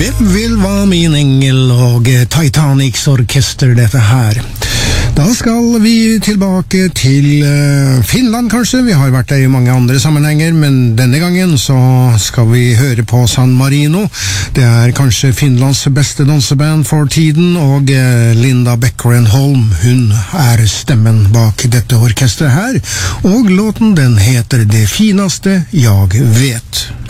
Hvem vil være min engel og Titanics orkester dette her? Da skal vi tilbake til Finland kanskje, vi har vært der i mange andre sammenhenger, men denne gangen så skal vi høre på San Marino. Det er kanskje Finlands beste danseband for tiden, og Linda Bäckgren-Holm, hun er stemmen bak dette orkestret her, og låten den heter Det finaste jeg vet.